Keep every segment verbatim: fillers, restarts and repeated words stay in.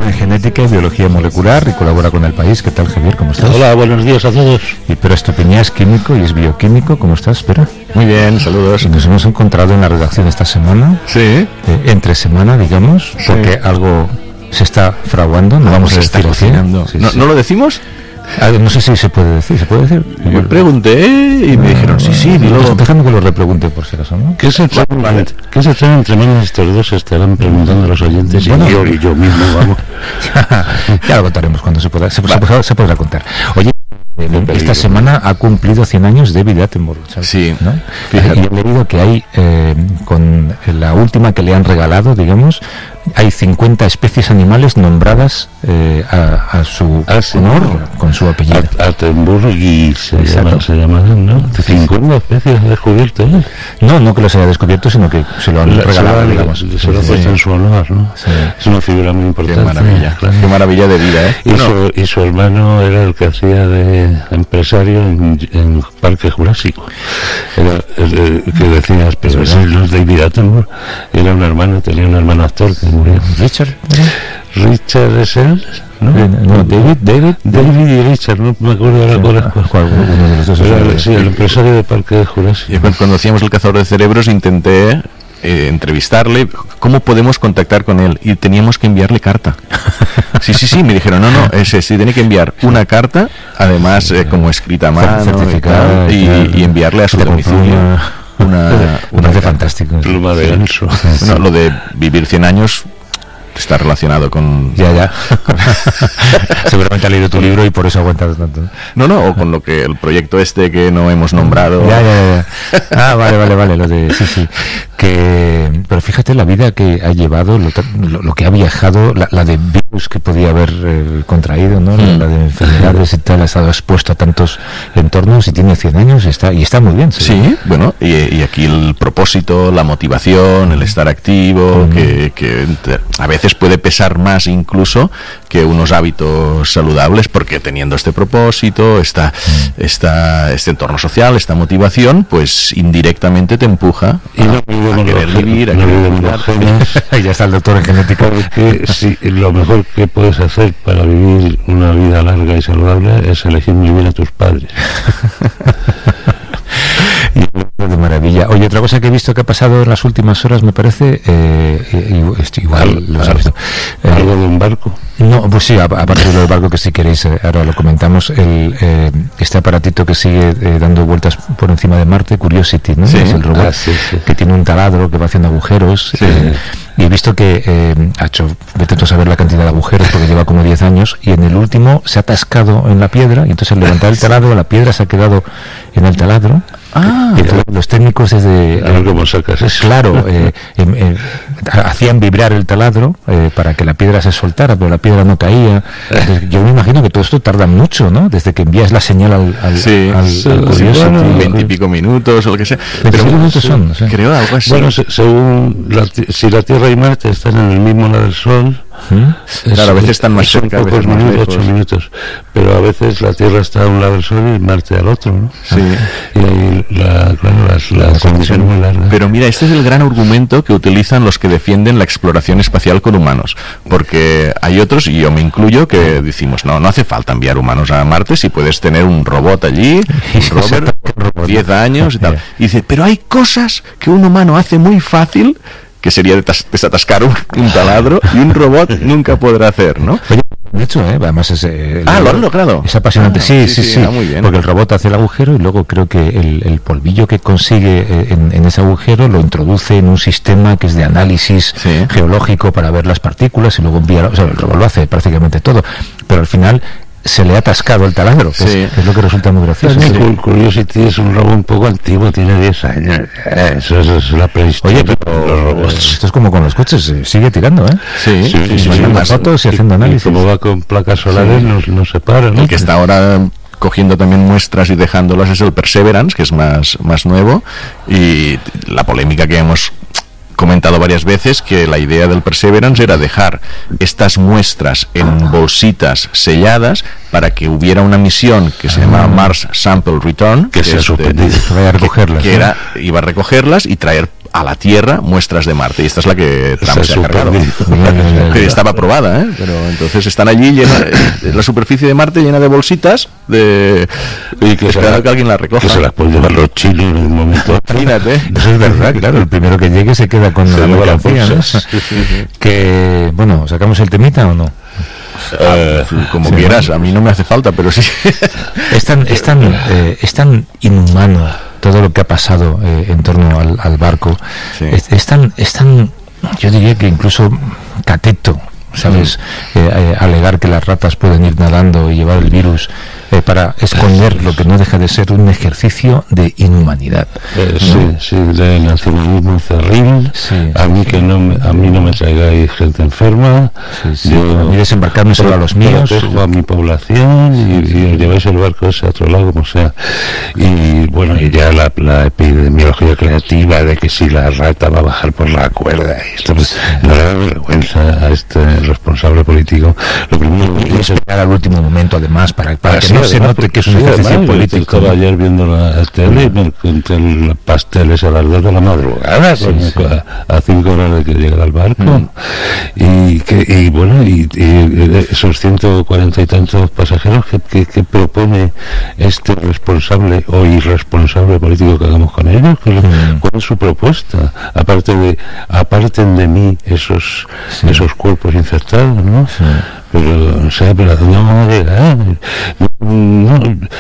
doctor en genética y biología molecular y colabora con El País. ¿Qué tal, Javier? ¿Cómo estás? Hola, buenos días a todos. Y Pere Estupiñán es químico y es bioquímico. ¿Cómo estás, Pere? Muy bien, saludos. Y nos hemos encontrado en la redacción esta semana. Sí. Eh, entre semana, digamos, Sí. porque algo se está fraguando. No vamos a está decir así. cocinando. Sí, ¿No, sí. ¿No lo decimos? Ah, no sé si se puede decir. ¿Se puede decir? Me pregunté y me dijeron, sí, sí, Luego, dilo. déjame que lo repregunte por si acaso, ¿no? ¿Qué se traen, Vale. ¿qué se traen entre manos estos dos? Estarán preguntando a los oyentes Bueno. y yo y yo mismo, vamos. Ya lo contaremos cuando se pueda, se, se podrá, se podrá contar. Oye, eh, esta peligro. semana ha cumplido cien años David Attenborough, ¿sabes? Sí, ¿no? fíjate. Y he leído que hay, eh, con la última que le han regalado, digamos, hay cincuenta especies animales nombradas eh, a, a su Ah, sí. honor, con su apellido. At- Attenborough y se Exacto. llama, se llaman, ¿no? cincuenta especies ha descubierto, ¿eh? No, no que los haya descubierto, sino que se lo han La- regalado, se lo, digamos. se lo ha Sí, puesto sí. en su honor, ¿no? Sí. Es una figura muy Qué importante. maravilla, claro. qué maravilla de vida, ¿eh? Y, Bueno, su, y su hermano era el que hacía de empresario en, en Parque Jurásico. Era el, el que decías, pero Es ese verdad. no es David Attenborough, era un hermano, tenía un hermano actor que murió. Richard, Richard es él, ¿no? ¿no? No, David, David, David y Richard, no me acuerdo ahora cuál era. ¿Cuál? Uno de los dos. Era, es- sí, el empresario de Parque Jurásico. yo cuando cuando hacíamos el cazador de cerebros intenté eh, entrevistarle, ¿cómo podemos contactar con él? Y teníamos que enviarle carta. Sí, sí, sí, me dijeron, no, no, ese sí tiene que enviar una carta, además eh, como escrita a mano y, Certificada, tal, y, claro. y enviarle a su Con domicilio pluma. una, Me una parece carta. fantástico. Pluma de ganso. Bueno, lo de vivir cien años está relacionado con... Ya, ya. Seguramente ha leído tu libro y por eso ha aguantado tanto. No, no, o con lo que el proyecto este que no hemos nombrado. Ya, ya, ya. Ah, vale, vale, vale. Lo de, sí, sí. Que, pero fíjate la vida que ha llevado, lo, ta- lo, lo que ha viajado, la, la de virus que podía haber eh, contraído, ¿no? La, la de enfermedades y tal, ha estado expuesto a tantos entornos y tiene cien años y está, y está muy bien. Sí, bueno, y, y aquí el propósito, la motivación, el estar activo, que, que te- a veces puede pesar más incluso que unos hábitos saludables, porque teniendo este propósito, esta, esta, este entorno social, esta motivación, pues indirectamente te empuja Y no a, olvidemos a querer los genes, vivir, a no querer olvidemos los cuidarte. genes. Ya está el doctor en genética. Porque si lo mejor que puedes hacer para vivir una vida larga y saludable es elegir muy bien a tus padres. Y de maravilla. Oye, otra cosa que he visto que ha pasado en las últimas horas, me parece, eh, y- y- esto igual lo has visto. Eh, Algo de un barco. No, pues sí, a- aparte de lo del barco, que si queréis, eh, ahora lo comentamos, el, eh, este aparatito que sigue eh, dando vueltas por encima de Marte, Curiosity, ¿no? Sí. Es el robot Ah, sí, sí. que tiene un taladro que va haciendo agujeros. Sí. eh, y he visto que eh, ha hecho, vete tú a saber la cantidad de agujeros, porque lleva como diez años, y en el último se ha atascado en la piedra, y entonces al levantar el taladro, la piedra se ha quedado en el taladro. Ah, Y entonces los técnicos desde... A ver cómo sacas eso. Claro, eh, em, eh, ha- hacían vibrar el taladro eh, para que la piedra se soltara, pero la piedra no caía. Entonces, yo me imagino que todo esto tarda mucho, ¿no? Desde que envías la señal al, al, Sí, al- sí, al sí, Curiosity. bueno, veintipico minutos o lo que sea. veinticinco minutos son, no sé. Creo algo así. Bueno, se- según la ti- si la Tierra y Marte están en el mismo lado del Sol, ¿Mm? Claro, a veces están más son cerca, a pocos veces más minutos, lejos. ocho minutos, pero a veces la Tierra está a un lado del Sol y Marte al otro, ¿no? Sí. Y ahí la, claro, las, la conexión es muy larga. Pero mira, este es el gran argumento que utilizan los que defienden la exploración espacial con humanos, porque hay otros, y yo me incluyo, que decimos, no, no hace falta enviar humanos a Marte si puedes tener un robot allí, un rover, diez años y tal. Y dice, pero hay cosas que un humano hace muy fácil, que sería detas- desatascar un, un taladro, y un robot nunca podrá hacer, ¿no? Oye, de hecho, ¿eh? Además es... eh, el- Ah, lo han logrado. Es apasionante, Ah, sí, sí, sí, sí, sí, ah, muy bien. porque el robot hace el agujero y luego creo que el, el polvillo que consigue eh, en, en ese agujero lo introduce en un sistema que es de análisis Sí. geológico para ver las partículas y luego envía, o sea, el robot lo hace prácticamente todo, pero al final se le ha atascado el taladro, que, Sí. es, que es lo que resulta muy gracioso. Es Sí. que Cur- Curiosity es un robot un poco antiguo, tiene diez años. Eh, Eso, eso es la prehistoria. Oye, pero los robots. esto es como con los coches, eh, sigue tirando, ¿eh? Sí, Sí, sí, sí, mandando más- fotos y haciendo Y análisis. como va con placas solares, no, no se para, ¿no? El que está ahora cogiendo también muestras y dejándolas es el Perseverance, que es más, más nuevo, y la polémica que hemos comentado varias veces, que la idea del Perseverance era dejar estas muestras en bolsitas selladas para que hubiera una misión que se llamaba Mars Sample Return, Que se ha es de- suspendido. Que vaya a recogerlas, que ¿no? era, iba a recogerlas y traer a la Tierra muestras de Marte, y esta es la que Trump se ha cargado. Que estaba aprobada, ¿eh? Pero entonces están allí llena, la superficie de Marte llena de bolsitas de y que, será, que alguien la recoja. Que se las pueden llevar los chinos en un momento. Imagínate. Eso es verdad, claro. El primero que llegue se queda con se la mercancía, ¿no? Sí, sí, sí. Que, bueno, ¿sacamos el temita o no? Uh, como sí, quieras, bueno. A mí no me hace falta, pero sí. Es tan, es tan, eh, es tan inhumano todo lo que ha pasado eh, en torno al, al barco. Sí. Es, es tan, es tan, yo diría que incluso cateto, ¿sabes? Mm. Eh, eh, alegar que las ratas pueden ir nadando y llevar el virus eh, para esconder lo que no deja de ser un ejercicio de inhumanidad. Eh, ¿no? Sí, sí, de nacionalismo cerril. Sí, a mí sí, que no me, a mí no me traigáis gente enferma. Sí, sí. Yo, a mí desembarcarme solo a los míos. Protejo a mi población y, sí. y lleváis el barco ese a otro lado, como sea. Y bueno, y ya la, la epidemiología creativa de que si la rata va a bajar por la cuerda, y esto pues, no le da vergüenza a este responsable político. Lo primero y eso llegar al último momento, además, para, para que sí, no se note que es un sí, ejercicio además, político. Estaba ayer viendo la tele y me encontré el pasteles a las dos de la madrugada, sí, sí. A, a cinco horas de que llegara al barco. Mm. Y, que, y bueno, y, y esos ciento cuarenta y tantos pasajeros que, que, que propone este responsable o irresponsable político que hagamos con ellos. ¿Cuál, mm. ¿cuál es su propuesta? Aparte de, aparten de mí esos, sí. esos cuerpos infectados, ¿no? Sí. Pero, o sea, pero no vamos a llegar. No,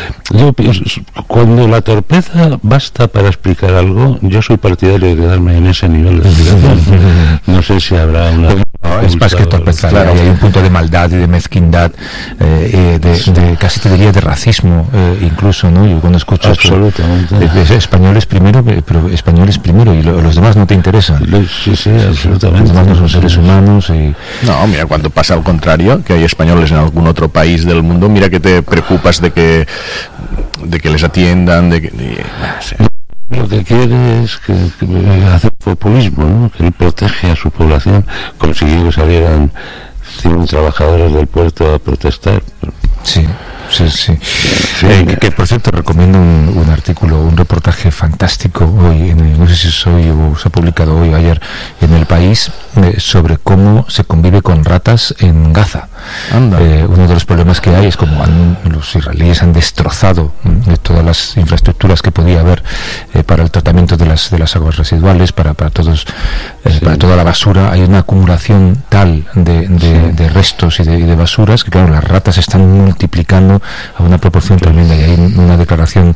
yo pienso, cuando la torpeza basta para explicar algo, yo soy partidario de quedarme en ese nivel de explicación. No sé si habrá una... No, es más que torpeza, claro, hay un punto de maldad y de mezquindad, eh, de, sí. de casi te diría de racismo, eh, incluso, ¿no? Yo cuando escucho absolutamente esto, de, de españoles primero, pero españoles primero, y lo, los demás no te interesan. Sí, sí, absolutamente. Los demás no son seres humanos y... No, mira, cuando pasa al contrario, que hay españoles en algún otro país del mundo, mira que te preocupas de que de que les atiendan, de que... De, no sé. Lo que quiere es que, que hacer populismo, ¿no? Que él protege a su población. Consiguió que salieran cien trabajadores del puerto a protestar. Sí, sí, sí. sí eh, que, que por cierto recomiendo un, un artículo, un reportaje fantástico hoy, en, no sé si es hoy o se ha publicado hoy o ayer en El País, eh, sobre cómo se convive con ratas en Gaza. Eh, uno de los problemas que hay es como han, los israelíes han destrozado eh, todas las infraestructuras que podía haber eh, para el tratamiento de las de las aguas residuales, para para todos eh, sí. para toda la basura. Hay una acumulación tal de, de, sí. de restos y de, y de basuras que claro, las ratas están multiplicando a una proporción sí. tremenda. Y hay una declaración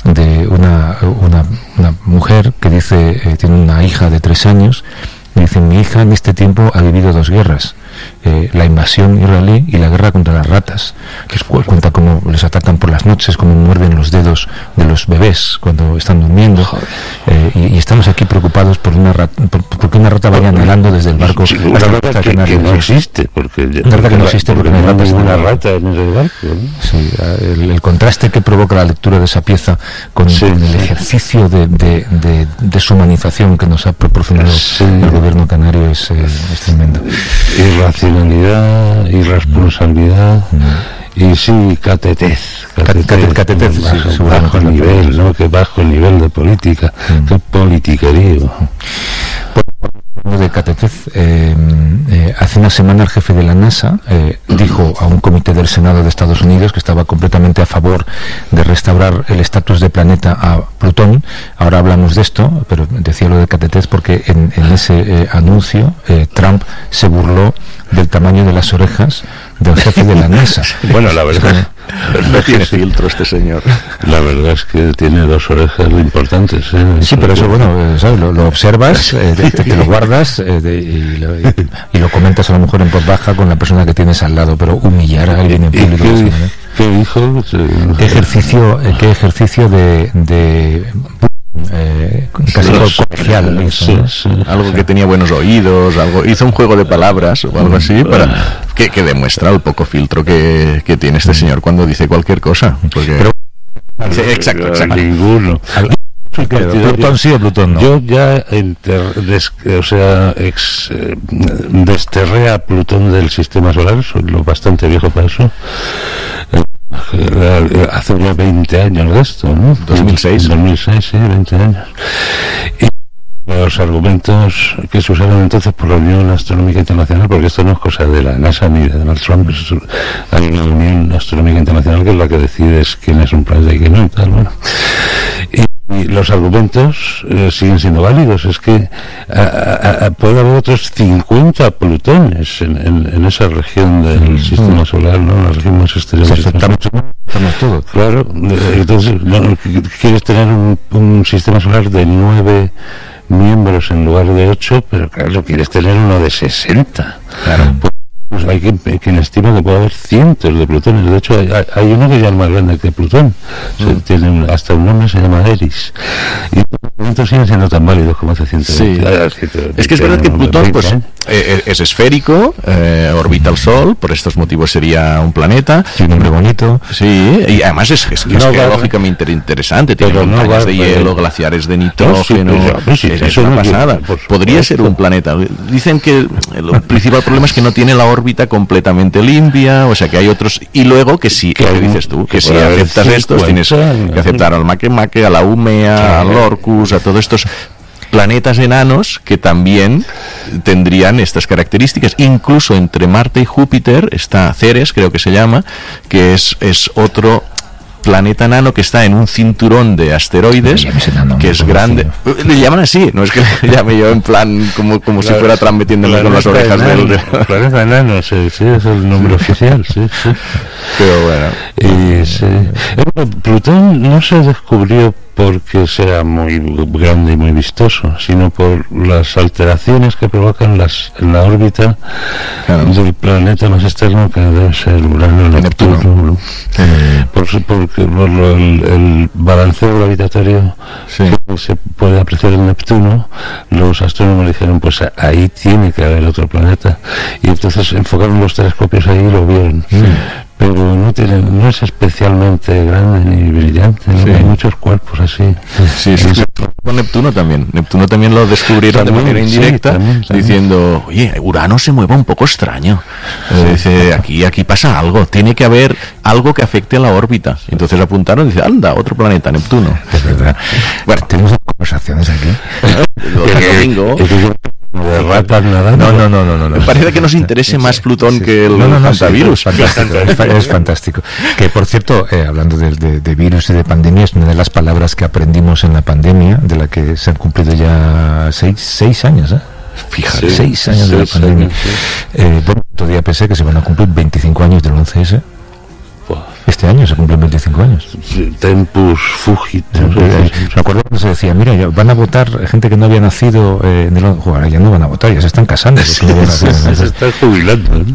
de una una, una mujer que dice eh, tiene una hija de tres años y dice: mi hija en este tiempo ha vivido dos guerras. Eh, la invasión israelí y la guerra contra las ratas, que es, cuenta cómo les atacan por las noches, cómo muerden los dedos de los bebés cuando están durmiendo, eh, y, y estamos aquí preocupados por una rata, por, porque una rata vaya nadando desde el barco. Sí, una rata que, que no existe, porque una rata que no existe porque, porque no hay ratas ninguna rata en el barco, ¿no? Sí, el, el contraste que provoca la lectura de esa pieza con, sí, con el sí. ejercicio de, de, de deshumanización que nos ha proporcionado sí. el gobierno canario es, eh, es tremendo. Irracionalidad, irresponsabilidad mm. y sí, catetez. Catetez, catetez, catetez sí, sí, bajo el nivel, ¿no? Que bajo el nivel de política. Mm. Qué politiquerío. Bueno, de catetez, eh, eh, hace una semana el jefe de la NASA eh, dijo a un comité del Senado de Estados Unidos que estaba completamente a favor de restaurar el estatus de planeta a Plutón. Ahora hablamos de esto, pero decía lo de catetez porque en, en ese eh, anuncio eh, Trump se burló del tamaño de las orejas del jefe de la NASA. Bueno, la verdad, no tiene filtro este señor. La verdad es que tiene dos orejas importantes, ¿eh? Sí, pero eso, bueno, ¿sabes? Lo, lo observas, eh, te, te lo guardas eh, de, y, lo, y, y lo comentas a lo mejor en voz baja con la persona que tienes al lado, pero humillar a alguien en público. ¿Qué, ¿sí, ¿qué dijo? ¿Qué ejercicio, eh, qué ejercicio de... de Eh, casi sí, colegial, eso, sí, ¿no? sí, algo que tenía buenos oídos, algo, hizo un juego de palabras o algo así para que, que demuestra el poco filtro que, que tiene este señor cuando dice cualquier cosa, porque pero, sí, exacto, exacto. Ninguno. Plutón sí o Plutón no. Yo ya inter, des, o sea ex, eh, desterré a Plutón del sistema solar, soy lo bastante viejo para eso. Hace ya veinte años de esto, ¿no? dos mil seis dos mil seis, sí, veinte años. Y los argumentos que se usaron entonces por la Unión Astronómica Internacional, porque esto no es cosa de la NASA ni de Donald Trump, es, hay una Unión Astronómica Internacional que es la que decide quién es un planeta y quién no y tal, bueno. Y, y los argumentos eh, siguen siendo válidos. Es que a, a, a, puede haber otros cincuenta plutones en, en, en esa región del mm, sistema mm. solar, ¿no? La región más exterior del sistema solar. Todo. Claro, entonces no, quieres tener un, un sistema solar de nueve miembros en lugar de ocho, pero claro, quieres tener uno de sesenta. Claro. Pues, pues hay quien, quien estima que puede haber cientos de plutones. De hecho, hay, hay uno que ya es más grande que Plutón. Mm. Se, tiene un, hasta un nombre, se llama Eris. Y los argumentos siguen siendo tan válidos como hace ciento veinte. Sí. Es que es verdad que Plutón pues, eh, es esférico, eh, orbita el Sol, por estos motivos sería un planeta. Sí, un nombre bonito. Sí, y además es, es, es no geológicamente interesante. Tiene pero montañas no de hielo, glaciares de nitrógeno. No, sí, pues, sí, es, es una pasada. Quiero, Podría ser un planeta. Dicen que el principal problema es que no tiene la órbita completamente limpia, o sea que hay otros, y luego que si, que dices tú, que, que si aceptas estos, tienes que aceptar al Makemake, a la Umea, al Orcus, a todos estos planetas enanos que también tendrían estas características. Incluso entre Marte y Júpiter está Ceres, creo que se llama, que es, es otro planeta enano que está en un cinturón de asteroides enano, que es grande. Le llaman así, no es que le llame yo en plan como, como si fuera Trump metiéndome con las orejas enano, del... Planeta enano, sí, sí, es el nombre oficial, sí, sí. Pero bueno. Y, sí. Plutón no se descubrió porque sea muy grande y muy vistoso, sino por las alteraciones que provocan las en la órbita claro. del planeta más externo, que debe ser Urano, Neptuno, Neptuno. Eh. por, porque por lo, el, el balanceo gravitatorio sí. que se puede apreciar en Neptuno, los astrónomos dijeron, pues ahí tiene que haber otro planeta, y entonces enfocaron los telescopios ahí y lo vieron. Sí. Pero no tiene, no es especialmente grande ni brillante, ¿no? Sí. Hay muchos cuerpos así. Sí, sí, sí. Con Neptuno también. Neptuno también lo descubrieron también, de manera indirecta, sí, también, también. diciendo, oye, Urano se mueve un poco extraño. Sí. Dice, aquí, aquí pasa algo, tiene que haber algo que afecte a la órbita. Entonces apuntaron y dice, anda, otro planeta, Neptuno. Es verdad. Bueno, tenemos conversaciones aquí. El domingo. De ratas nadando. No, no, no, no, no, no. Me parece que nos interese sí, más Plutón sí, que el no, no, no, fantavirus. Sí, es, fantástico, es, es fantástico. Que por cierto, eh, hablando de, de, de virus y de pandemias, una de las palabras que aprendimos en la pandemia, de la que se han cumplido ya seis, seis años, ¿eh? Fíjate, sí, seis años sí, de la pandemia. Sí, sí. Eh, bueno, todavía pensé que se van a cumplir veinticinco años del once ese. Este año se cumplen veinticinco años. Tempus fugit. Me acuerdo cuando se decía, mira, ya van a votar gente que no había nacido eh, en el... Ahora ya no van a votar, ya se están casando. Sí, no nacido, ¿no? Se están jubilando. ¿eh?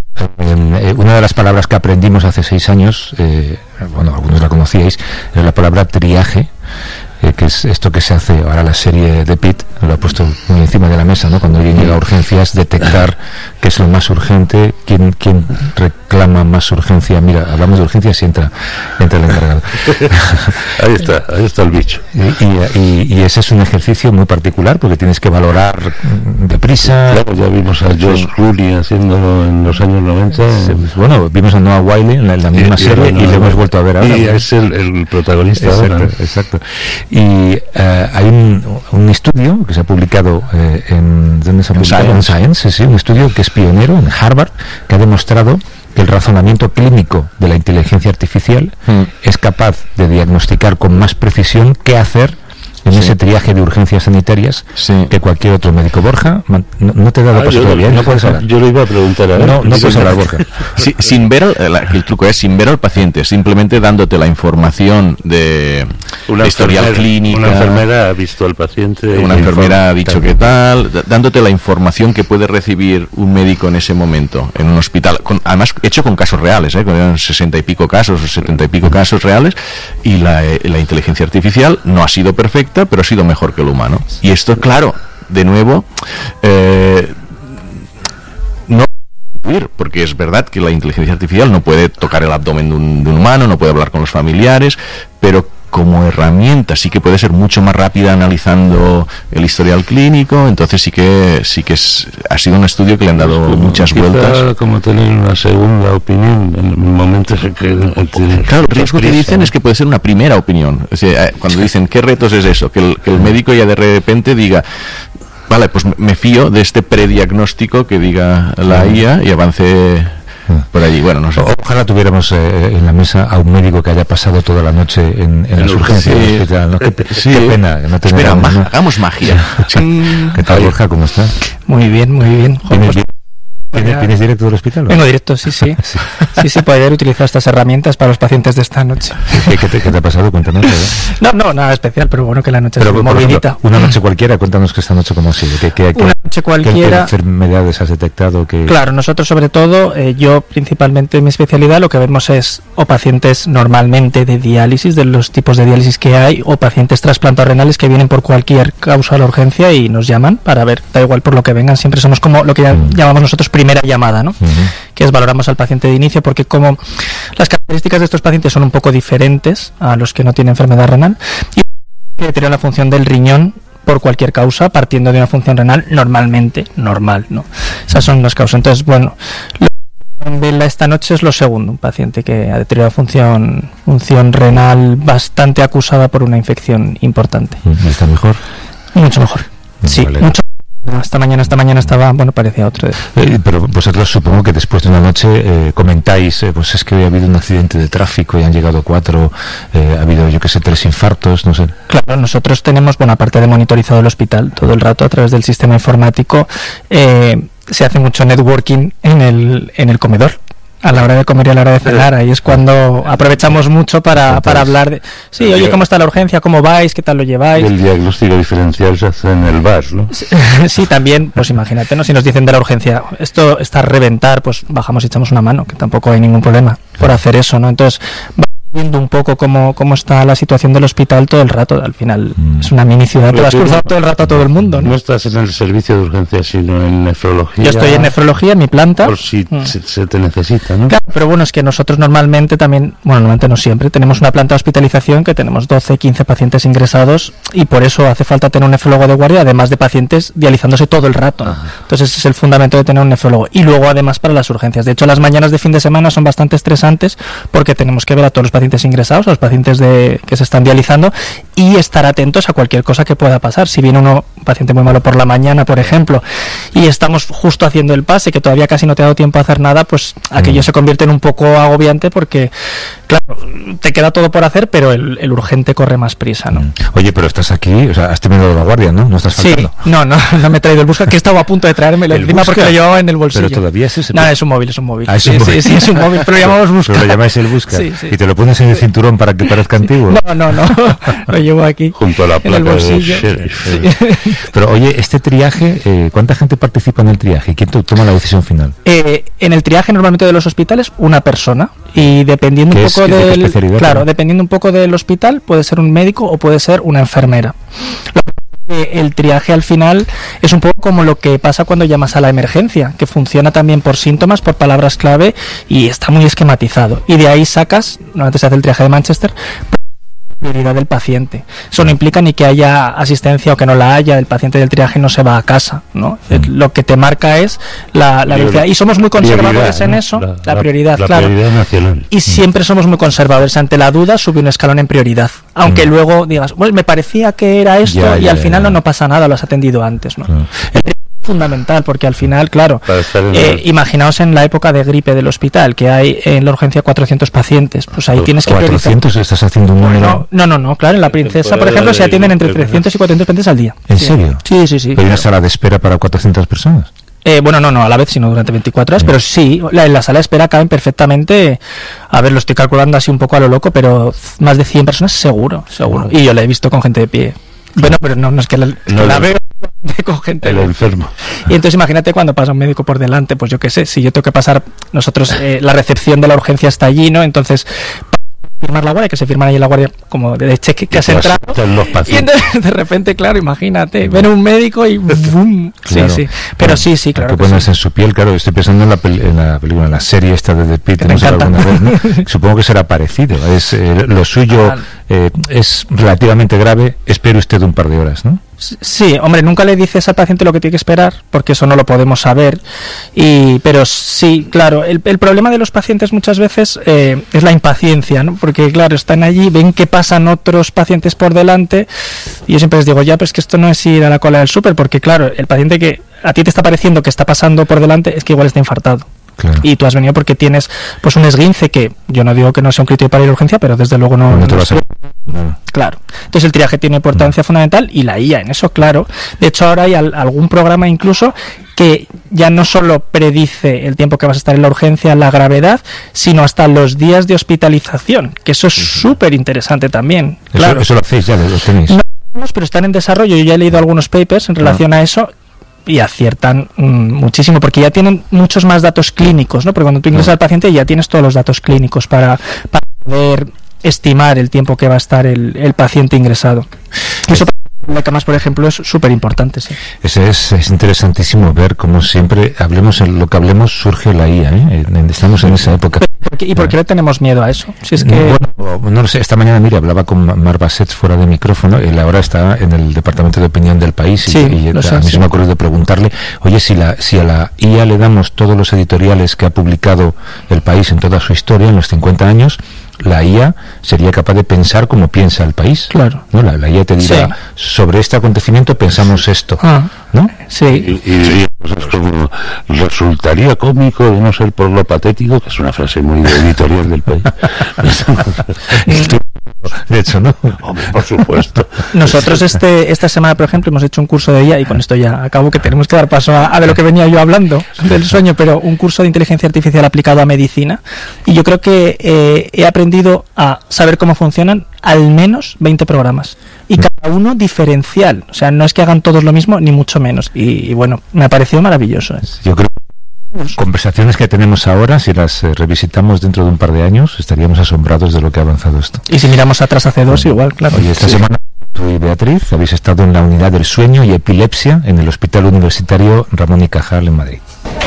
Eh, una de las palabras que aprendimos hace seis años, eh, bueno, algunos la conocíais, era la palabra triaje. Eh, que es esto que se hace ahora la serie de Pitt, lo ha puesto muy encima de la mesa, ¿no? Cuando alguien llega a urgencias, detectar qué es lo más urgente, quién, quién reclama más urgencia. Mira, hablamos de urgencias y entra, entra el encargado. Ahí está, ahí está el bicho. Y, y, y ese es un ejercicio muy particular porque tienes que valorar deprisa. Claro, ya vimos a George Clooney haciéndolo en los años noventa. Bueno, vimos a Noah Wiley en la, en la misma y, serie y, bueno, y lo hemos vuelto a ver ahora. Y es el, el protagonista exacto, ahora. Exacto. Y eh, hay un, un estudio que se ha publicado eh, en, ¿dónde se ha publicado? En Science, sí, un estudio que es pionero en Harvard, que ha demostrado que el razonamiento clínico de la inteligencia artificial mm. es capaz de diagnosticar con más precisión qué hacer en sí. ese triaje de urgencias sanitarias sí. que cualquier otro médico. Borja, no, no te he dado ah, paso yo, todavía, no puedes hablar. Yo lo iba a preguntar a ver. No, no puedes hablar, Borja. Sí, sin ver, el, el truco es sin ver al paciente, simplemente dándote la información de una historial clínico. Una enfermera ha visto al paciente. Una enfermera ha dicho qué tal, dándote la información que puede recibir un médico en ese momento, en un hospital. Con, además, hecho con casos reales, ¿eh? Con sesenta y pico casos o setenta y pico casos reales, y la, la inteligencia artificial no ha sido perfecta, pero ha sido mejor que el humano. Y esto, claro, de nuevo, eh, no porque es verdad que la inteligencia artificial no puede tocar el abdomen de un, de un humano, no puede hablar con los familiares, pero como herramienta sí que puede ser mucho más rápida analizando el historial clínico, entonces sí que sí que es, ha sido un estudio que le han dado pues muchas quizá vueltas. Como tener una segunda opinión en momentos en que... Claro, el riesgo que dicen es que puede ser una primera opinión. O sea, cuando dicen ¿qué retos es eso? Que el, que el médico ya de repente diga, vale, pues me fío de este prediagnóstico que diga la I A y avance por allí. Bueno, no sé. Ojalá tuviéramos eh, en la mesa a un médico que haya pasado toda la noche en, en las urgencias del hospital, ¿no? Qué, sí. Qué pena no tener. Espera, a un, ma- ¿no? hagamos magia. ¿Qué tal, Borja? ¿Cómo estás? Muy bien, muy bien. ¿Tienes, ¿Tienes, ¿Tienes directo del hospital? ¿O? Vengo directo, sí, sí. sí. Sí, sí, poder utilizar estas herramientas para los pacientes de esta noche. ¿Qué, qué, te, qué te ha pasado? Cuéntanos. ¿eh? No, no, nada especial, pero bueno, que la noche pero, es muy por movidita. ejemplo, una noche cualquiera, cuéntanos que esta noche cómo ha sido. ¿Qué, qué, una qué, noche cualquiera. ¿Qué enfermedades has detectado? Que... Claro, nosotros sobre todo, eh, yo principalmente en mi especialidad lo que vemos es o pacientes normalmente de diálisis, de los tipos de diálisis que hay, o pacientes trasplantados renales que vienen por cualquier causa a la urgencia y nos llaman para ver, da igual por lo que vengan, siempre somos como lo que Mm. llamamos nosotros primera llamada, ¿no? Uh-huh. Que es valoramos al paciente de inicio, porque como las características de estos pacientes son un poco diferentes a los que no tienen enfermedad renal y que deterioran la función del riñón por cualquier causa, partiendo de una función renal normalmente normal, ¿no? Esas son las causas. Entonces, bueno, lo que vela esta noche es lo segundo, un paciente que ha deteriorado función función renal bastante acusada por una infección importante. ¿Está mejor? Mucho mejor. Sí, vale. mucho. Esta mañana, esta mañana estaba, bueno, parecía otro. Eh, pero vosotros supongo que después de una noche eh, comentáis, eh, pues es que hoy ha habido un accidente de tráfico y han llegado cuatro, eh, ha habido, yo qué sé, tres infartos, no sé. Claro, nosotros tenemos, bueno, aparte de monitorizado el hospital todo el rato a través del sistema informático, eh, se hace mucho networking en el, en el comedor. A la hora de comer y a la hora de cenar, ahí es cuando aprovechamos mucho para, para hablar de... Sí, oye, ¿cómo está la urgencia? ¿Cómo vais? ¿Qué tal lo lleváis? El diagnóstico diferencial se hace en el bar, ¿no? Sí, sí, también, pues imagínate, ¿no? Si nos dicen de la urgencia, esto está a reventar, pues bajamos y echamos una mano, que tampoco hay ningún problema por hacer eso, ¿no? Entonces, viendo un poco cómo, cómo está la situación del hospital todo el rato, al final mm. es una mini ciudad, te vas cruzando todo el rato a todo el mundo, ¿no? No estás en el servicio de urgencia, sino en nefrología. Yo estoy en nefrología, en mi planta. Por si mm. se, se te necesita, ¿no? Claro, pero bueno, es que nosotros normalmente también, bueno, normalmente no siempre, tenemos una planta de hospitalización que tenemos doce, quince pacientes ingresados y por eso hace falta tener un nefrólogo de guardia, además de pacientes dializándose todo el rato, ¿no? Entonces ese es el fundamento de tener un nefrólogo. Y luego además para las urgencias. De hecho, las mañanas de fin de semana son bastante estresantes porque tenemos que ver a todos los pacientes ingresados, a los pacientes de, que se están dializando y estar atentos a cualquier cosa que pueda pasar. Si viene uno, un paciente muy malo por la mañana, por ejemplo, y estamos justo haciendo el pase, que todavía casi no te ha dado tiempo a hacer nada, pues aquello mm. se convierte en un poco agobiante porque, claro, te queda todo por hacer, pero el, el urgente corre más prisa, ¿no? Oye, pero estás aquí, o sea, has terminado la guardia, ¿no? No estás faltando. Sí, no, no, no me he traído el Busca, que estaba a punto de traérmelo encima porque lo llevaba en el bolsillo. Pero todavía es ese. No, es un móvil, es un móvil. Ah, ¿es sí, un sí, móvil? sí, es un móvil, pero lo llamamos Busca. Pero lo llamáis el Busca. Sí, sí. Y te lo pones en el cinturón para que parezca antiguo. No, no, no, lo llevo aquí. Junto a la en el placa bolsillo. de Sí. Pero oye, este triaje, eh, ¿cuánta gente participa en el triaje? ¿Quién to- toma la decisión final? Eh, en el triaje normalmente de los hospitales, una persona. Y dependiendo un ¿Qué es- poco de qué del especialidad, claro, no? dependiendo un poco del hospital, puede ser un médico o puede ser una enfermera. Lo que el triaje al final es un poco como lo que pasa cuando llamas a la emergencia, que funciona también por síntomas, por palabras clave y está muy esquematizado. Y de ahí sacas, normalmente se hace el triaje de Manchester, prioridad del paciente. Eso no implica ni que haya asistencia o que no la haya, el paciente del triaje no se va a casa, ¿no? Mm. Lo que te marca es la, la velocidad. Y somos muy conservadores en eso, la, la prioridad, la, la claro. prioridad nacional. Y siempre somos muy conservadores. Ante la duda, sube un escalón en prioridad. Aunque mm. luego digas, bueno, me parecía que era esto ya, y ya, al final ya. no, no pasa nada, lo has atendido antes, ¿no? Claro. Fundamental, porque al final, claro, en eh, el... imaginaos en la época de gripe del hospital, que hay en la urgencia cuatrocientos pacientes, pues ahí tienes que cuatrocientos, estás haciendo un número... No, no, no, claro, en la Princesa, por ejemplo, se atienden entre trescientos y cuatrocientos pacientes al día. ¿En sí. serio? Sí, sí, sí. ¿Hay claro. una sala de espera para cuatrocientas personas? Eh, bueno, no, no, a la vez, sino durante veinticuatro horas, mm. pero sí, la, en la sala de espera caben perfectamente, a ver, lo estoy calculando así un poco a lo loco, pero más de cien personas seguro, seguro. Y yo la he visto con gente de pie. Bueno, pero no, no es que la, es no, que la no. veo con gente el de... enfermo. Y entonces imagínate cuando pasa un médico por delante, pues yo qué sé, si yo tengo que pasar, nosotros, eh, la recepción de la urgencia está allí, ¿no? Entonces, firmar la guardia, que se firman ahí en la guardia como de cheque que has entrado. Y entonces, de repente, claro, imagínate, ven un médico y ¡bum! Claro. Sí, sí. Pero sí, sí, claro. Hay que ponerse sí. en su piel, claro. Estoy pensando en la, pel en la película, en la serie esta de The Pitt. Me encanta. Vez, ¿no? Supongo que será parecido. Es, eh, lo suyo eh, es relativamente grave. Espere usted un par de horas, ¿no? Sí, hombre, nunca le dices al paciente lo que tiene que esperar, porque eso no lo podemos saber. Y, pero sí, claro, el, el problema de los pacientes muchas veces eh, es la impaciencia, ¿no? Porque, claro, están allí, ven que pasan otros pacientes por delante, y yo siempre les digo, ya, pero es que esto no es ir a la cola del súper, porque, claro, el paciente que a ti te está pareciendo que está pasando por delante es que igual está infartado. Claro. Y tú has venido porque tienes pues un esguince que yo no digo que no sea un criterio para ir a urgencia, pero desde luego no, no te no vas a... no. Claro. Entonces el triaje tiene importancia no. fundamental, y la I A en eso, claro. De hecho, ahora hay al, algún programa incluso que ya no solo predice el tiempo que vas a estar en la urgencia, la gravedad, sino hasta los días de hospitalización, que eso es súper interesante también. Eso, claro. Eso lo hacéis ya, lo tenéis. No, pero están en desarrollo. Yo ya he leído algunos papers en relación ah. a eso, y aciertan mmm, muchísimo, porque ya tienen muchos más datos clínicos, ¿no? Porque cuando tú ingresas no. al paciente ya tienes todos los datos clínicos para, para poder estimar el tiempo que va a estar el, el paciente ingresado. Eso para la camas, por ejemplo, es súper importante, sí. Ese es, es interesantísimo ver cómo siempre, hablemos en lo que hablemos, surge la I A, ¿eh? Estamos en esa época. ¿Por qué, ¿Y por qué le tenemos miedo a eso? Si es que... Bueno, no lo sé, esta mañana, mira, hablaba con Mar Bassets fuera de micrófono, él ahora está en el Departamento de Opinión del País, y, sí, y a sé, mí sí. se me ocurrió de preguntarle, oye, si, la, si a la I A le damos todos los editoriales que ha publicado el País en toda su historia, en los cincuenta años, la I A sería capaz de pensar como piensa el país. Claro. ¿No? La, la I A te dirá, sí. sobre este acontecimiento pensamos esto. Ah, ¿no? Sí. Y, y, y cosas como, resultaría cómico de no ser por lo patético, que es una frase muy de editorial del País. De hecho, ¿no? Hombre, por supuesto. Nosotros este esta semana, por ejemplo, hemos hecho un curso de I A, y con esto ya acabo, que tenemos que dar paso a, a de lo que venía yo hablando, del sueño, pero un curso de inteligencia artificial aplicado a medicina, y yo creo que eh, he aprendido a saber cómo funcionan al menos veinte programas, y cada uno diferencial, o sea, no es que hagan todos lo mismo, ni mucho menos, y, y bueno, me ha parecido maravilloso. ¿eh? Yo creo conversaciones que tenemos ahora, si las eh, revisitamos dentro de un par de años, estaríamos asombrados de lo que ha avanzado esto. Y si miramos atrás hace dos, bueno, igual, claro. Oye, esta sí. semana soy Beatriz, habéis estado en la unidad del sueño y epilepsia en el Hospital Universitario Ramón y Cajal en Madrid.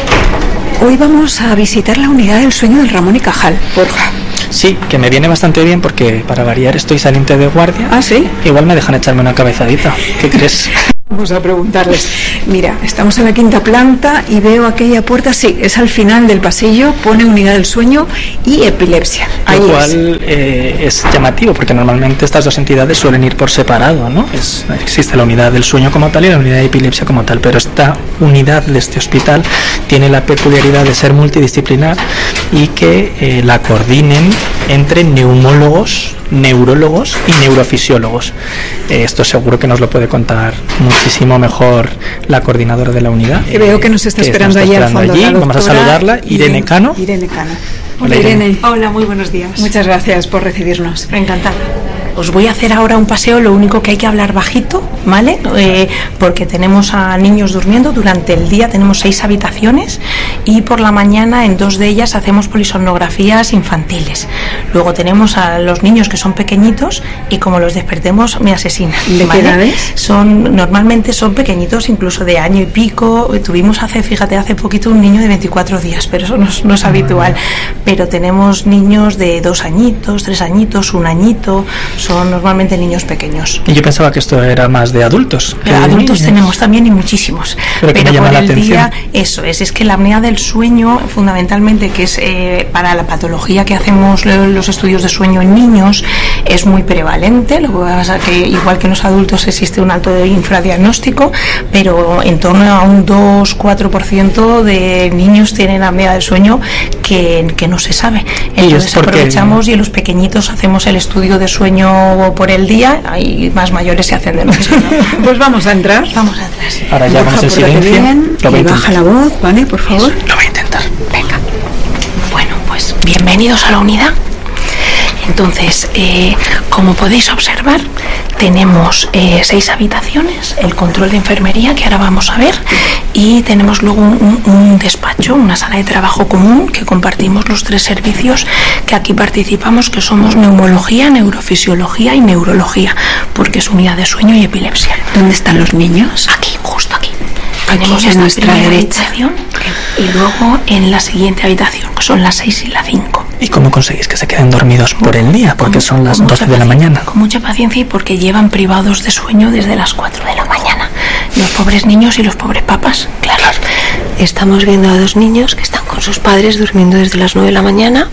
Hoy vamos a visitar la unidad del sueño del Ramón y Cajal, Borja. Sí, que me viene bastante bien porque para variar estoy saliente de guardia. ¿Ah, sí? Igual me dejan echarme una cabezadita. ¿Qué crees? Vamos a preguntarles. Mira, estamos en la quinta planta y veo aquella puerta, sí, es al final del pasillo, pone unidad del sueño y epilepsia. Ahí Lo cual es. Eh, es llamativo, porque normalmente estas dos entidades suelen ir por separado, ¿no? Es, existe la unidad del sueño como tal y la unidad de epilepsia como tal, pero esta unidad de este hospital tiene la peculiaridad de ser multidisciplinar y que eh, la coordinen entre neumólogos, neurólogos y neurofisiólogos. Eh, esto seguro que nos lo puede contar muchísimo mejor la coordinadora de la unidad. Que veo que nos está que esperando, está allí esperando al fondo. allí. Vamos a saludarla. Irene Cano. Irene Cano. Hola, Irene. Hola, muy buenos días. Muchas gracias por recibirnos. Encantada. Os voy a hacer ahora un paseo, lo único que hay que hablar bajito, ¿vale? Eh, porque tenemos a niños durmiendo durante el día, tenemos seis habitaciones y por la mañana en dos de ellas hacemos polisomnografías infantiles. Luego tenemos a los niños que son pequeñitos y como los despertemos me asesinan. ¿De ¿vale? qué edades? Son, normalmente son pequeñitos, incluso de año y pico. Tuvimos hace, fíjate, hace poquito un niño de veinticuatro días, pero eso no es, no es habitual. Pero tenemos niños de dos añitos, tres añitos, un añito. Son normalmente niños pequeños. Y yo pensaba que esto era más de adultos. De adultos tenemos también y muchísimos. Pero, pero por el atención. día, eso es, es que la apnea del sueño, fundamentalmente, que es eh, para la patología que hacemos los estudios de sueño en niños, es muy prevalente. Lo que pasa es que igual que en los adultos existe un alto infradiagnóstico, pero en torno a un dos a cuatro por ciento de niños tienen apnea del sueño que, que no se sabe. Entonces aprovechamos y en los pequeñitos hacemos el estudio de sueño por el día, y más mayores se hacen de noche. Pues vamos a entrar. Vamos a entrar. Sí. Ahora ya vamos en silencio. Bien, lo voy y baja la voz, ¿vale? Por favor. Eso, lo voy a intentar. Venga. Bueno, pues bienvenidos a la unidad. Entonces, eh, como podéis observar, tenemos eh, seis habitaciones, el control de enfermería, que ahora vamos a ver, y tenemos luego un, un, un despacho, una sala de trabajo común que compartimos los tres servicios que aquí participamos, que somos neumología, neurofisiología y neurología, porque es unidad de sueño y epilepsia. ¿Dónde están los niños? Aquí, justo aquí. Aquí, Tenemos a esta nuestra primera derecha. habitación y luego en la siguiente habitación, que son las seis y la cinco. ¿Y cómo conseguís que se queden dormidos por el día? Porque Con- son las con doce mucha de la paciencia, mañana. Con mucha paciencia y porque llevan privados de sueño desde las cuatro de la mañana. Los pobres niños y los pobres papas, claro. Estamos viendo a dos niños que están con sus padres durmiendo desde las nueve de la mañana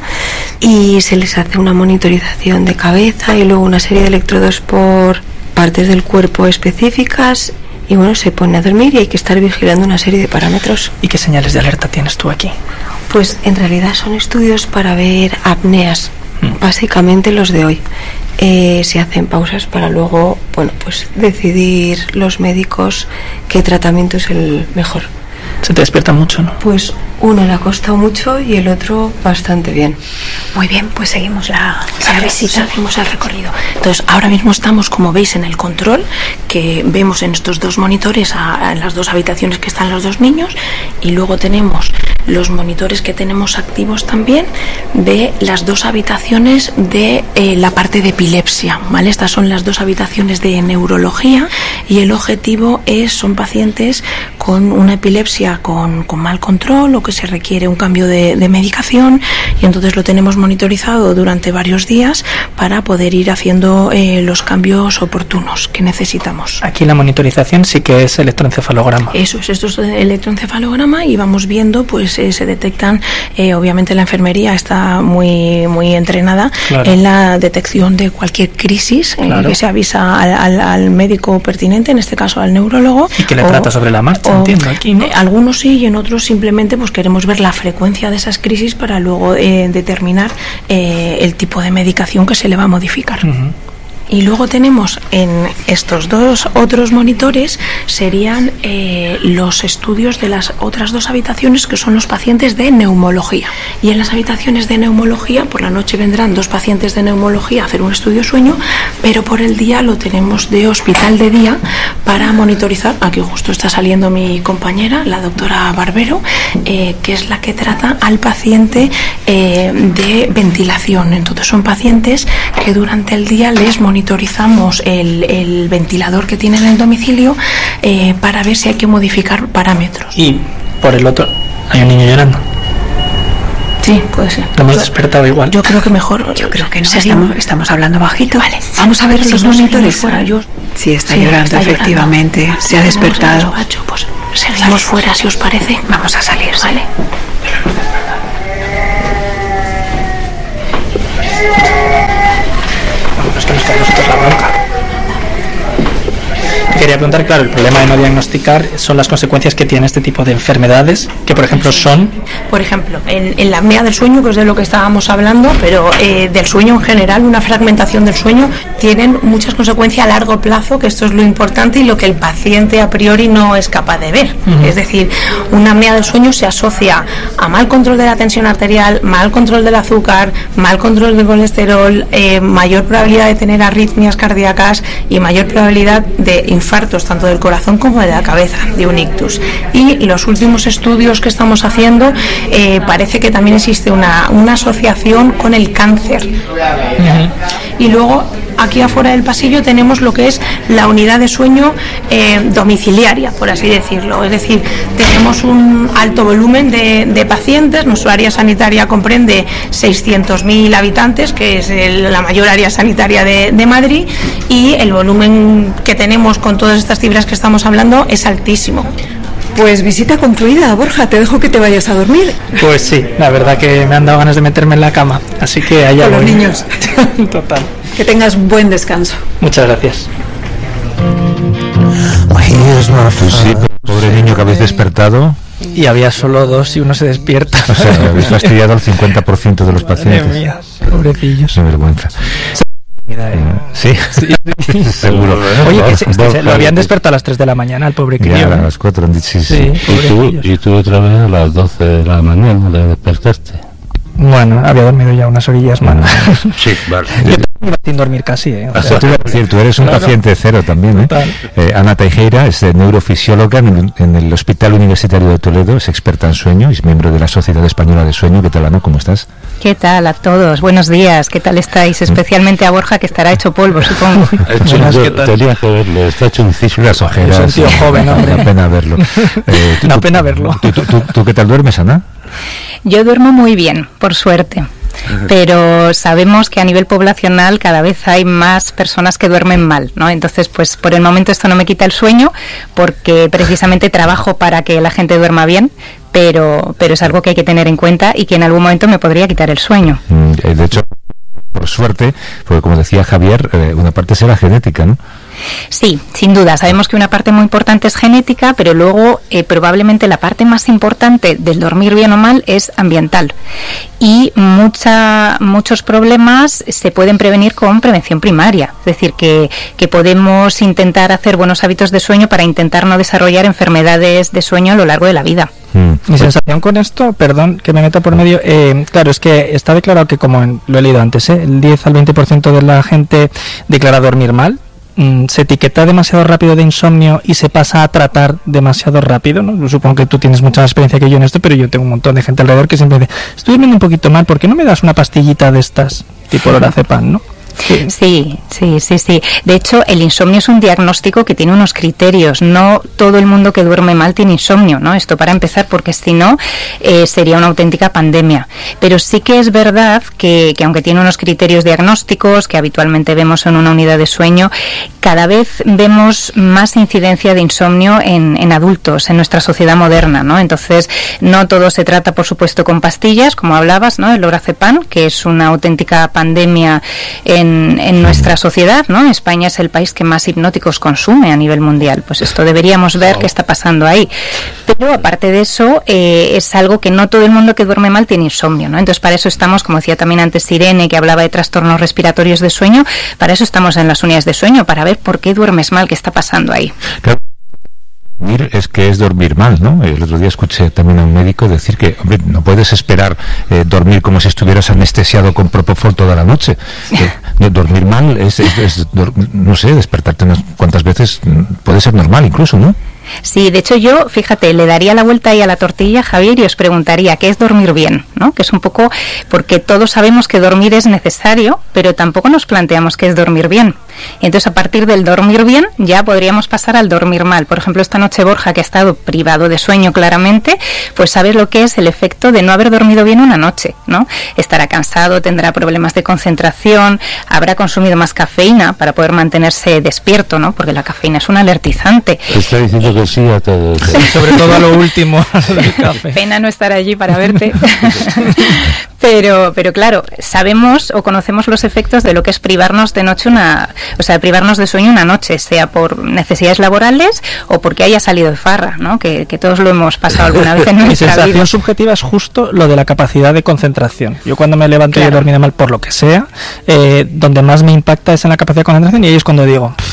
y se les hace una monitorización de cabeza y luego una serie de electrodos por partes del cuerpo específicas y bueno, se pone a dormir y hay que estar vigilando una serie de parámetros. ¿Y qué señales de alerta tienes tú aquí? Pues en realidad son estudios para ver apneas, básicamente los de hoy. Eh, se hacen pausas para luego, bueno, pues decidir los médicos qué tratamiento es el mejor. Se te despierta mucho, ¿no? Pues uno le ha costado mucho y el otro bastante bien. Muy bien, pues seguimos la, la visita. Seguimos el recorrido. Entonces, ahora mismo estamos, como veis, en el control, que vemos en estos dos monitores a, a las dos habitaciones que están los dos niños, y luego tenemos los monitores que tenemos activos también de las dos habitaciones de eh, la parte de epilepsia, ¿vale? Estas son las dos habitaciones de neurología y el objetivo es, son pacientes con una epilepsia con, con mal control o que se requiere un cambio de, de medicación, y entonces lo tenemos monitorizado durante varios días para poder ir haciendo eh, los cambios oportunos que necesitamos. Aquí la monitorización sí que es electroencefalograma. Eso es, esto es electroencefalograma y vamos viendo, pues eh, se detectan, eh, obviamente la enfermería está muy muy entrenada Claro. en la detección de cualquier crisis, eh, Claro. que se avisa al, al, al médico pertinente, en este caso al neurólogo. Y que le o- trata sobre la marcha, o- entiendo, aquí, ¿no? eh, algunos sí y en otros simplemente pues queremos ver la frecuencia de esas crisis para luego eh, determinar eh, el tipo de medicación que se le va a modificar. Ujú. Y luego tenemos en estos dos otros monitores serían eh, los estudios de las otras dos habitaciones, que son los pacientes de neumología. Y en las habitaciones de neumología por la noche vendrán dos pacientes de neumología a hacer un estudio sueño, pero por el día lo tenemos de hospital de día para monitorizar. Aquí justo está saliendo mi compañera, la doctora Barbero, eh, que es la que trata al paciente eh, de ventilación. Entonces son pacientes que durante el día les monitorizamos el, el ventilador que tienen en el domicilio eh, para ver si hay que modificar parámetros. Y por el otro hay un niño llorando. Sí, puede ser. Lo hemos despertado igual. Yo creo que mejor. Yo creo que no, seguimos. estamos, estamos hablando bajito. Vale. Vamos a ver Sí, los no, seguimos monitores. fuera. Yo, Sí, está Sí, llorando, está llorando. efectivamente. Se ha Tenemos el despertado. despacho, pues seguimos fuera, si os parece. Vamos a salir. sí. Vale. Bueno, es que nos cae a nosotros la bronca. Te quería preguntar, claro, el problema de no diagnosticar son las consecuencias que tiene este tipo de enfermedades, que por ejemplo son... Por ejemplo, en, en la apnea del sueño, que es de lo que estábamos hablando, pero eh, del sueño en general, una fragmentación del sueño, tienen muchas consecuencias a largo plazo, que esto es lo importante y lo que el paciente a priori no es capaz de ver. Uh-huh. Es decir, una apnea del sueño se asocia a mal control de la tensión arterial, mal control del azúcar, mal control del colesterol, eh, mayor probabilidad de tener arritmias cardíacas y mayor probabilidad de infartos tanto del corazón como de la cabeza, de un ictus. Y los últimos estudios que estamos haciendo eh, parece que también existe una, una asociación con el cáncer. Uh-huh. Y luego aquí afuera del pasillo tenemos lo que es la unidad de sueño eh, domiciliaria, por así decirlo. Es decir, tenemos un alto volumen de, de pacientes. Nuestra área sanitaria comprende seiscientos mil habitantes, que es el, la mayor área sanitaria de, de Madrid, y el volumen que tenemos con todas estas cifras que estamos hablando es altísimo. Pues visita concluida, Borja, te dejo que te vayas a dormir. Pues sí, la verdad que me han dado ganas de meterme en la cama, así que allá Con voy. los niños. Total. Que tengas buen descanso. Muchas gracias. Pues sí, pobre niño que habéis despertado. Y había solo dos y uno se despierta. O sea, habéis fastidiado al cincuenta por ciento de los pacientes. Madre mía, pobrecillos. Qué vergüenza. Sí, Sí, sí. seguro. Oye, que se- es que se- Borja, lo habían que- despertado a las tres de la mañana, el pobre crío. Ya a ¿eh? las cuatro han dicho sí, sí. Sí, Y tú, pobrecillos. y tú otra vez a las doce de la mañana de despertaste. Bueno, Bueno, había dormido ya unas orillas más. Sí, vale. Yo también sin dormir casi, ¿eh? O sea, Tú, decir, tú eres un claro. paciente cero también, ¿eh? eh Ana Teijeira es neurofisióloga en, en el Hospital Universitario de Toledo, es experta en sueño y es miembro de la Sociedad Española de Sueño. ¿Qué tal, Ana? ¿Cómo estás? ¿Qué tal a todos? Buenos días, ¿qué tal estáis? Especialmente a Borja, que estará hecho polvo, supongo. Hecho, Buenas, yo, ¿qué tal? tenía que verlo, está hecho un cisco. Las ojeras. Es un tío joven, hombre. Da pena verlo. Eh, tú- Da tú- pena verlo. ¿Tú, tú, tú, tú qué tal duermes, Ana? Yo duermo muy bien, por suerte. Pero sabemos que a nivel poblacional cada vez hay más personas que duermen mal, ¿no? Entonces, pues por el momento esto no me quita el sueño, porque precisamente trabajo para que la gente duerma bien, pero, pero es algo que hay que tener en cuenta y que en algún momento me podría quitar el sueño. Mm, eh, De hecho, por suerte, porque como decía Javier, eh, una parte será genética, ¿no? Sí, sin duda. Sabemos que una parte muy importante es genética, pero luego eh, probablemente la parte más importante del dormir bien o mal es ambiental. Y mucha, muchos problemas se pueden prevenir con prevención primaria. Es decir, que, que podemos intentar hacer buenos hábitos de sueño para intentar no desarrollar enfermedades de sueño a lo largo de la vida. Mm. Mi sensación con esto, perdón que me meta por medio, eh, claro, es que está declarado que, como en- lo he leído antes, ¿eh? el diez al veinte por ciento de la gente declara dormir mal, mm, se etiqueta demasiado rápido de insomnio y se pasa a tratar demasiado rápido, ¿no? Yo supongo que tú tienes mucha más experiencia que yo en esto, pero yo tengo un montón de gente alrededor que siempre dice, estoy durmiendo un poquito mal, ¿por qué no me das una pastillita de estas, tipo lorazepam, ¿no? Sí. Sí, sí, sí, sí. De hecho, el insomnio es un diagnóstico que tiene unos criterios. No todo el mundo que duerme mal tiene insomnio, ¿no? Esto para empezar, porque si no, eh, sería una auténtica pandemia. Pero sí que es verdad que, que aunque tiene unos criterios diagnósticos que habitualmente vemos en una unidad de sueño, cada vez vemos más incidencia de insomnio en, en adultos, en nuestra sociedad moderna, ¿no? Entonces, no todo se trata, por supuesto, con pastillas, como hablabas, ¿no? El lorazepam, que es una auténtica pandemia en En, en nuestra sociedad, ¿no? España es el país que más hipnóticos consume a nivel mundial. Pues esto deberíamos ver qué está pasando ahí. Pero aparte de eso, eh, es algo que no todo el mundo que duerme mal tiene insomnio, ¿no? Entonces para eso estamos, como decía también antes Irene, que hablaba de trastornos respiratorios de sueño, para eso estamos en las unidades de sueño, para ver por qué duermes mal, qué está pasando ahí. Claro. Dormir es que es dormir mal, ¿no? El otro día escuché también a un médico decir que, hombre, no puedes esperar eh, dormir como si estuvieras anestesiado con propofol toda la noche. Eh, no, dormir mal es, es, es dor- no sé, despertarte unas cuantas veces mm, puede ser normal incluso, ¿no? Sí, de hecho yo, fíjate, le daría la vuelta ahí a la tortilla, Javier, y os preguntaría qué es dormir bien, ¿no? Que es un poco, porque todos sabemos que dormir es necesario, pero tampoco nos planteamos qué es dormir bien. Y entonces a partir del dormir bien ya podríamos pasar al dormir mal. Por ejemplo, esta noche Borja, que ha estado privado de sueño claramente, pues sabes lo que es el efecto de no haber dormido bien una noche, ¿no? Estará cansado, tendrá problemas de concentración, habrá consumido más cafeína para poder mantenerse despierto, ¿no? Porque la cafeína es un alertizante. Está diciendo que sí a todo. Sí, sobre todo a lo último, del café. Pena no estar allí para verte. pero, pero claro, sabemos o conocemos los efectos de lo que es privarnos de noche una, o sea, privarnos de sueño una noche, sea por necesidades laborales o porque haya salido de farra, ¿no? Que, que todos lo hemos pasado alguna vez en Mi nuestra sensación vida. subjetiva es justo lo de la capacidad de concentración. Yo cuando me levanto y he Claro. dormido mal por lo que sea, eh, donde más me impacta es en la capacidad de concentración, y ahí es cuando digo,